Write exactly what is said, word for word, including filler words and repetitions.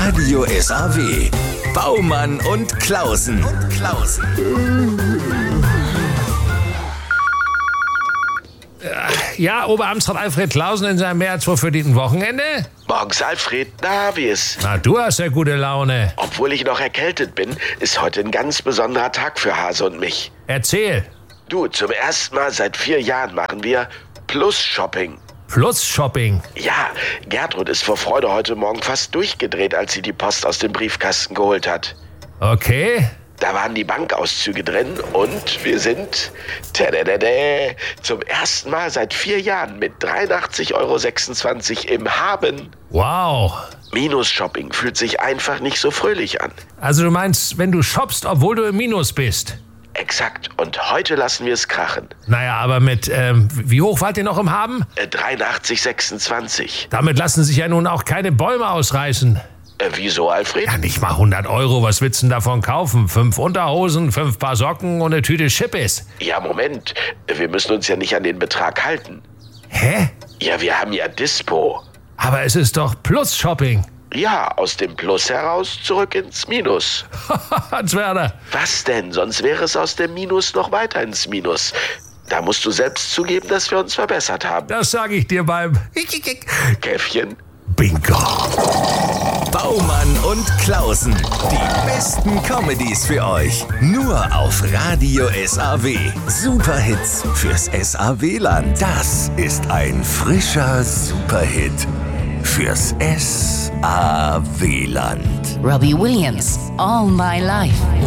Radio S A W. Baumann und Klausen. Und Klausen. Ja, Oberamtsrat Alfred Klausen in seinem mehr als wohlverdienten Wochenende? Morgens, Alfred. Na, wie ist? Na, du hast ja gute Laune. Obwohl ich noch erkältet bin, ist heute ein ganz besonderer Tag für Hase und mich. Erzähl. Du, zum ersten Mal seit vier Jahren machen wir Plus-Shopping. Plus-Shopping? Ja, Gertrud ist vor Freude heute Morgen fast durchgedreht, als sie die Post aus dem Briefkasten geholt hat. Okay. Da waren die Bankauszüge drin und wir sind tadadada, zum ersten Mal seit vier Jahren mit dreiundachtzig Euro sechsundzwanzig im Haben. Wow. Minus-Shopping fühlt sich einfach nicht so fröhlich an. Also du meinst, wenn du shoppst, obwohl du im Minus bist? Exakt. Und heute lassen wir es krachen. Naja, aber mit, ähm, wie hoch wart ihr noch im Haben? Äh, dreiundachtzig sechsundzwanzig. Damit lassen sich ja nun auch keine Bäume ausreißen. Äh, wieso, Alfred? Ja, nicht mal hundert Euro, was willst du denn davon kaufen? Fünf Unterhosen, fünf Paar Socken und eine Tüte Chippis. Ja, Moment. Wir müssen uns ja nicht an den Betrag halten. Hä? Ja, wir haben ja Dispo. Aber es ist doch Plus-Shopping. Ja, aus dem Plus heraus zurück ins Minus. Hans Werner. Was denn? Sonst wäre es aus dem Minus noch weiter ins Minus. Da musst du selbst zugeben, dass wir uns verbessert haben. Das sage ich dir beim Käffchen. Bingo. Baumann und Klausen. Die besten Comedies für euch. Nur auf Radio S A W. Superhits fürs S A W-Land. Das ist ein frischer Superhit fürs S A W-Land. Robbie Williams, All My Life.